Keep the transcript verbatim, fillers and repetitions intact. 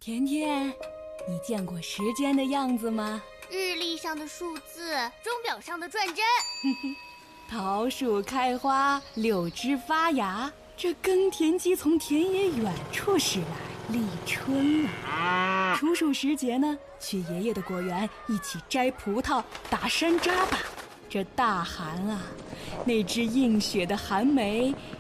甜甜，你见过时间的样子吗？ 日历上的数字，钟表上的转针。 桃树开花，柳枝发芽，这耕田机从田野远处驶来，立春了。处暑时节呢，去爷爷的果园一起摘葡萄、打山楂吧。这大寒啊，那只映雪的寒梅